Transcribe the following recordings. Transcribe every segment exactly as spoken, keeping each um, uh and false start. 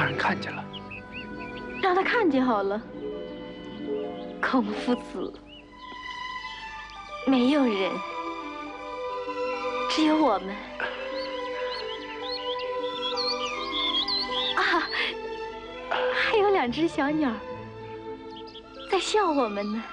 让人看见了。 让他看见好了。孔夫子，没有人，只有我们。啊，还有两只小鸟在笑我们呢。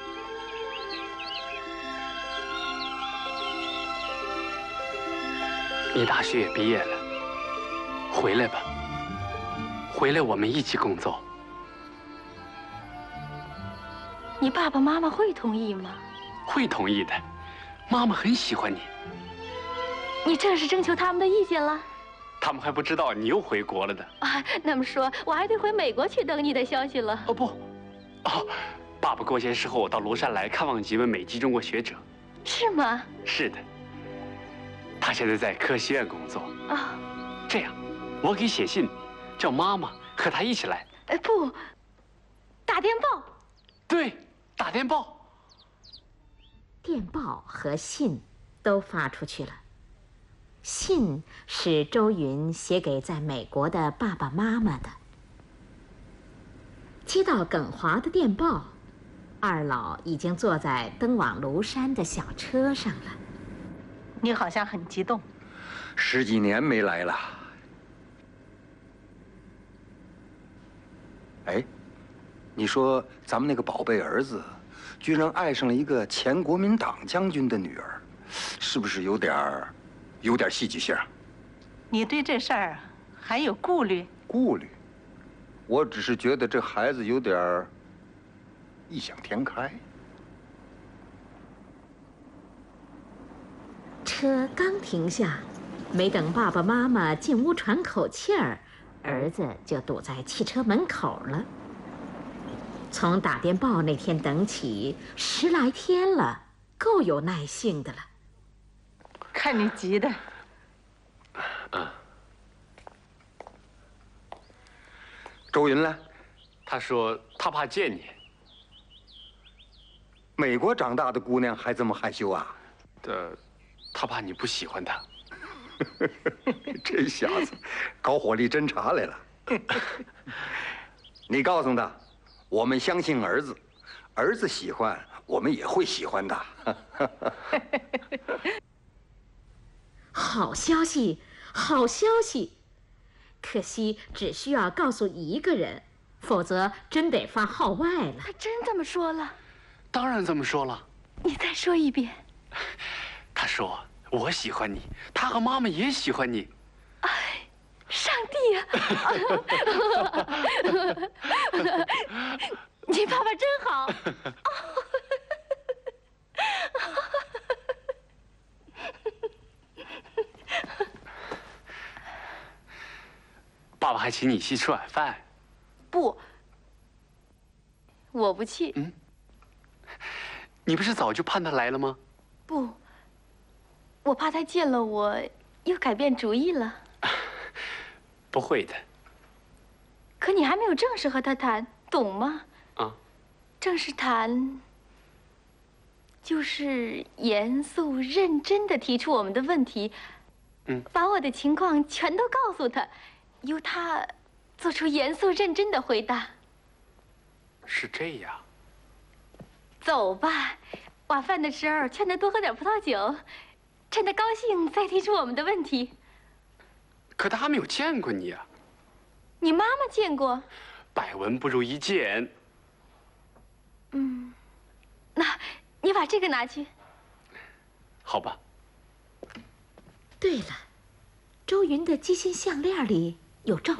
你大学也毕业了，回来吧，回来我们一起工作。 你爸爸妈妈会同意吗？ 会同意的，妈妈很喜欢你。 你正式征求他们的意见了？ 他们还不知道你又回国了呢。 啊，那么说我还得回美国去等你的消息了。 哦不，哦，爸爸过些时候我到庐山来看望几位美籍中国学者。 是吗？ 是的。他现在在科学院工作。 啊、 哦，这样，我给写信，叫妈妈和他一起来。 呃，不，打电报。 对，打电报。 电报和信都发出去了。信是周云写给在美国的爸爸妈妈的。接到耿华的电报，二老已经坐在登往庐山的小车上了。 你好像很激动。 十几年没来了。哎，你说咱们那个宝贝儿子，居然爱上了一个前国民党将军的女儿，是不是有点儿，有点戏剧性？ 你对这事儿还有顾虑？ 顾虑？我只是觉得这孩子有点儿异想天开。 车刚停下，没等爸爸妈妈进屋喘口气儿，儿子就堵在汽车门口了。从打电报那天等起，十来天了，够有耐性的了。 看你急的。 嗯。 周云呢？ 他说他怕见你。 美国长大的姑娘还这么害羞啊？ 呃。他怕你不喜欢他。 这小子搞火力侦察来了。你告诉他，我们相信儿子，儿子喜欢，我们也会喜欢的。 好消息，好消息！可惜只需要告诉一个人，否则真得发号外了。 他真这么说了？ 当然这么说了。 你再说一遍。 他说：“我喜欢你，他和妈妈也喜欢你。” 哎，上帝呀！你爸爸真好。 爸爸还请你去吃晚饭。 不，我不去。 嗯，你不是早就盼他来了吗？ 不，我怕他见了我又改变主意了。 不会的。 可你还没有正式和他谈，懂吗？ 啊。 正式谈，就是严肃认真地提出我们的问题， 嗯， 把我的情况全都告诉他，由他做出严肃认真的回答。 是这样。 走吧。晚饭的时候，劝他多喝点葡萄酒，趁他高兴再提出我们的问题。 可他还没有见过你啊。 你妈妈见过。 百闻不如一见。 嗯，那你把这个拿去。 好吧。 对了，周云的机芯项链里有照